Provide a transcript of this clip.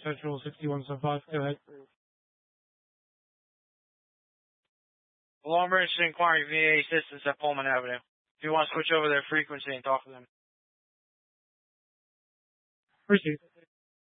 Central 6175. Go ahead. Long emergency inquiry VA assistance at Pullman Avenue. If you want to switch over their frequency and talk to them. Proceed.